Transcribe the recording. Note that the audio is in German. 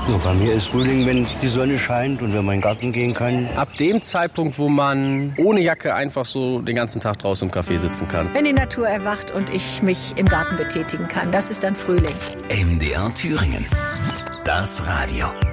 Ja, bei mir ist Frühling, wenn die Sonne scheint und wenn man in den Garten gehen kann. Ab dem Zeitpunkt, wo man ohne Jacke einfach so den ganzen Tag draußen im Café sitzen kann. Wenn die Natur erwacht und ich mich im Garten betätigen kann, das ist dann Frühling. MDR Thüringen. Das Radio.